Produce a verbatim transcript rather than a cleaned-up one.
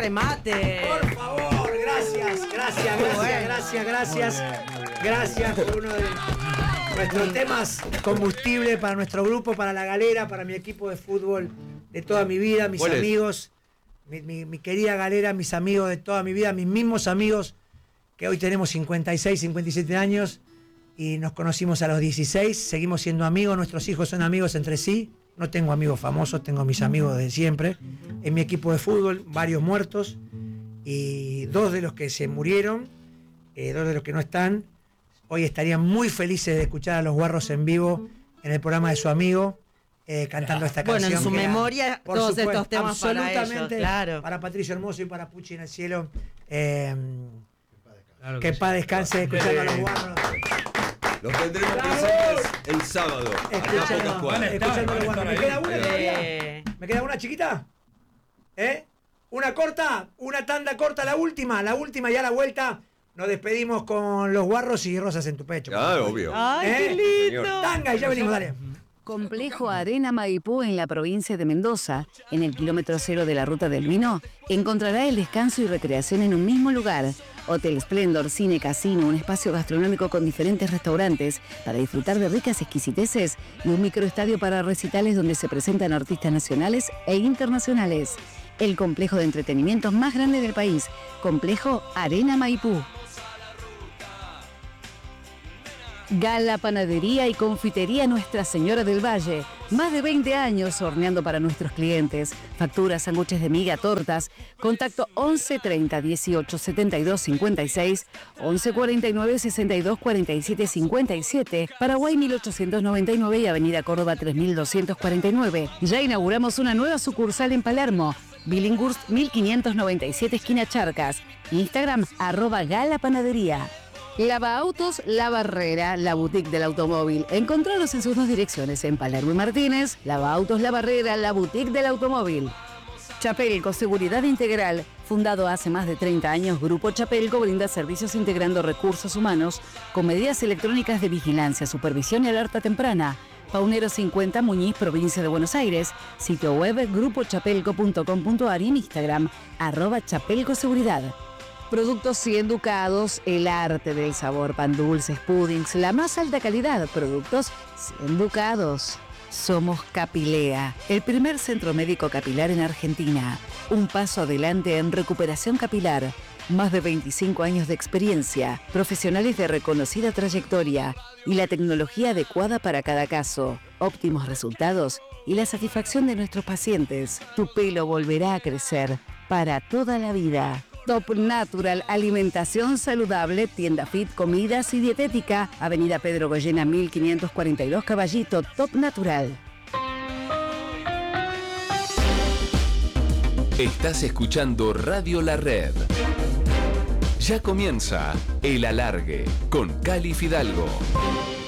ese mate. Por favor, gracias, gracias, gracias, Bueno. gracias, gracias. Muy bien, muy bien. Gracias por uno de nuestros temas, combustible para nuestro grupo, para la galera, para mi equipo de fútbol de toda mi vida, mis ¿Cuál es? amigos, mi, mi- mi querida galera, mis amigos de toda mi vida, mis mismos amigos, que hoy tenemos cincuenta y seis, cincuenta y siete años y nos conocimos a los dieciséis, seguimos siendo amigos, nuestros hijos son amigos entre sí. No tengo amigos famosos, tengo mis amigos de siempre. En mi equipo de fútbol, varios muertos y dos de los que se murieron, eh, dos de los que no están, hoy estarían muy felices de escuchar a los Guarros en vivo en el programa de su amigo, eh, cantando esta Bueno, canción. en su que era, memoria, por todos supuesto, estos temas para ellos, absolutamente claro. para Patricio Hermoso y para Puchi en el cielo. Eh, Claro que sí. paz descanse escuchando a los Guarros. Los tendremos ¡Bravo! presentes el sábado. Escuchando, Acá a pocas escuchando a los Guarros. ¿Me queda una todavía? Eh, ¿Me queda una chiquita? ¿Eh? ¿Una corta? ¿Una tanda corta? La última, la última, ya la vuelta. Nos despedimos con los Guarros y Rosas en tu pecho. Ah, obvio. ¡Ay, ¿Eh? qué lindo! Tanga y ya venimos, dale. Complejo Arena Maipú en la provincia de Mendoza, en el kilómetro cero de la Ruta del Vino, encontrará el descanso y recreación en un mismo lugar. Hotel Splendor, cine, casino, un espacio gastronómico con diferentes restaurantes para disfrutar de ricas exquisiteces y un microestadio para recitales donde se presentan artistas nacionales e internacionales. El complejo de entretenimientos más grande del país, Complejo Arena Maipú. Gala Panadería y Confitería Nuestra Señora del Valle. Más de veinte años horneando para nuestros clientes. Facturas, sándwiches de miga, tortas. Contacto once treinta dieciocho setenta y dos cincuenta y seis, once cuarenta y nueve sesenta y dos cuarenta y siete cincuenta y siete, Paraguay mil ochocientos noventa y nueve y Avenida Córdoba tres mil doscientos cuarenta y nueve. Ya inauguramos una nueva sucursal en Palermo. Billinghurst mil quinientos noventa y siete, esquina Charcas. Instagram, arroba Gala Panadería. Lava Autos La Barrera, la boutique del automóvil. Encontraros en sus dos direcciones, en Palermo y Martínez. Lava Autos La Barrera, la boutique del automóvil. Chapelco, seguridad integral. Fundado hace más de treinta años, Grupo Chapelco brinda servicios integrando recursos humanos con medidas electrónicas de vigilancia, supervisión y alerta temprana. Paunero cincuenta, Muñiz, provincia de Buenos Aires. Sitio web grupo chapelco punto com punto ar y en Instagram, arroba Chapelco Seguridad. Productos cien Ducados, el arte del sabor, pan dulces, puddings, la más alta calidad. Productos cien Ducados. Somos Capilea, el primer centro médico capilar en Argentina. Un paso adelante en recuperación capilar. Más de veinticinco años de experiencia, profesionales de reconocida trayectoria y la tecnología adecuada para cada caso. Óptimos resultados y la satisfacción de nuestros pacientes. Tu pelo volverá a crecer para toda la vida. Top Natural, alimentación saludable, tienda fit, comidas y dietética. Avenida Pedro Goyena mil quinientos cuarenta y dos, Caballito. Top Natural. Estás escuchando Radio La Red. Ya comienza El Alargue con Cali Fidalgo.